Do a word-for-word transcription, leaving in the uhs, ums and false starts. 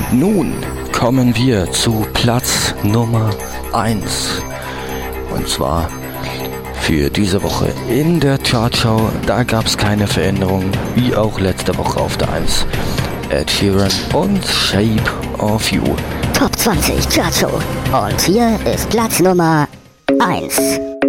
Nun kommen wir zu Platz Nummer eins. Und zwar für diese Woche in der Chartschau. Da gab es keine Veränderung, wie auch letzte Woche auf der eins. Ed Sheeran und Shape of You. Top zwanzig Chartshow. Und hier ist Platz Nummer eins.